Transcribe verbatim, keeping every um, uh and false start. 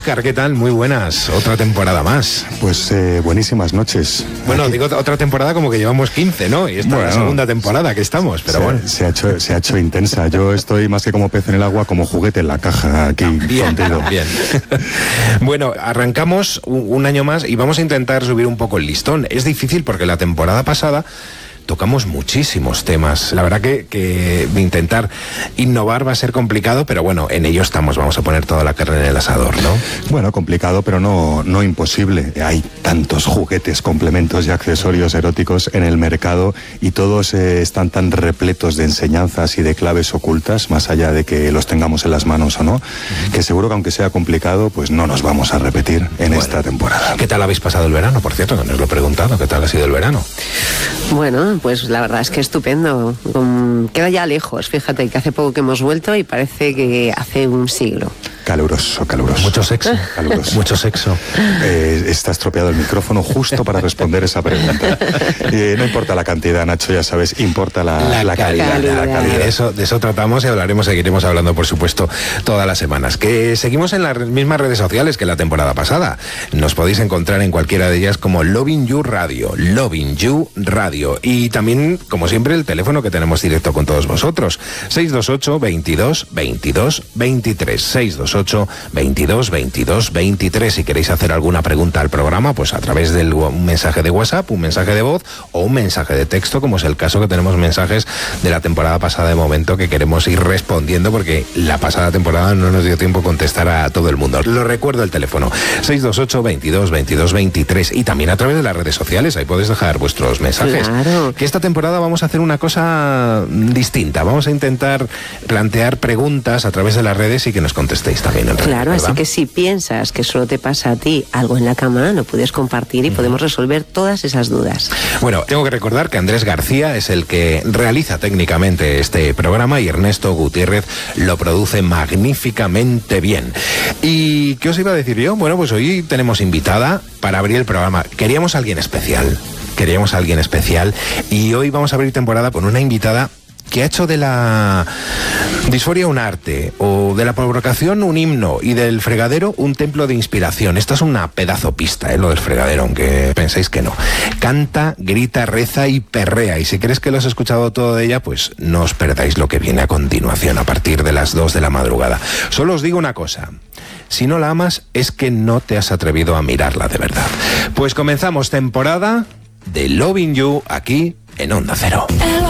¿Qué tal? Muy buenas, otra temporada más. Pues eh, buenísimas noches. Bueno, Aquí... digo otra temporada como que llevamos quince, ¿no? Y esta bueno, es la segunda temporada que estamos, pero se, bueno. Se ha, hecho, se ha hecho intensa. Yo estoy más que como pez en el agua, como juguete en la caja aquí bien, contigo. Bien. Bueno, arrancamos un, un año más y vamos a intentar subir un poco el listón. Es difícil porque la temporada pasada tocamos muchísimos temas. La verdad que, que intentar innovar va a ser complicado, pero bueno, en ello estamos. Vamos a poner toda la carne en el asador, ¿no? Bueno, complicado, pero no, no imposible. Hay tantos juguetes, complementos y accesorios eróticos en el mercado y todos eh, están tan repletos de enseñanzas y de claves ocultas, más allá de que los tengamos en las manos o no, uh-huh. que seguro que aunque sea complicado, pues no nos vamos a repetir en bueno, esta temporada. ¿Qué tal habéis pasado el verano? Por cierto, que no os lo he preguntado. ¿Qué tal ha sido el verano? Bueno, pues la verdad es que estupendo. Um, queda ya lejos, fíjate que hace poco que hemos vuelto y parece que hace un siglo. Caluroso, caluroso. Mucho sexo. Caluroso. Mucho sexo. Eh, está estropeado el micrófono justo para responder esa pregunta. Eh, no importa la cantidad, Nacho, ya sabes, importa la, la, la calidad. calidad, la calidad. Y de eso, de eso tratamos y hablaremos, seguiremos hablando, por supuesto, todas las semanas. Que seguimos en las mismas redes sociales que la temporada pasada. Nos podéis encontrar en cualquiera de ellas como Loving You Radio, Loving You Radio. Y también, como siempre, el teléfono que tenemos directo con todos vosotros. seis dos ocho, veintidós, veintidós, veintitrés. seis dos ocho, veintidós, veintidós, veintitrés. Si queréis hacer alguna pregunta al programa, pues a través de un mensaje de WhatsApp, un mensaje de voz o un mensaje de texto, como es el caso que tenemos mensajes de la temporada pasada de momento que queremos ir respondiendo porque la pasada temporada no nos dio tiempo a contestar a todo el mundo. Lo recuerdo el teléfono, seis dos ocho, veintidós, veintidós, veintitrés, y también a través de las redes sociales, ahí podéis dejar vuestros mensajes. Claro. Que esta temporada vamos a hacer una cosa distinta, vamos a intentar plantear preguntas a través de las redes y que nos contestéis también en redes, claro, ¿verdad? Así que si piensas que solo te pasa a ti algo en la cama, lo puedes compartir y uh-huh. podemos resolver todas esas dudas. Bueno, tengo que recordar que Andrés García es el que realiza técnicamente este programa y Ernesto Gutiérrez lo produce magníficamente bien. ¿Y qué os iba a decir yo? Bueno, pues hoy tenemos invitada para abrir el programa. Queríamos a alguien especial. Queríamos a alguien especial y hoy vamos a abrir temporada con una invitada que ha hecho de la disforia un arte, o de la provocación un himno, y del fregadero un templo de inspiración. Esta es una pedazo pista, ¿eh? Lo del fregadero, aunque penséis que no. Canta, grita, reza y perrea, y si crees que lo has escuchado todo de ella, pues no os perdáis lo que viene a continuación, a partir de las dos de la madrugada. Solo os digo una cosa: si no la amas, es que no te has atrevido a mirarla de verdad. Pues comenzamos temporada de Loving You aquí en Onda Cero.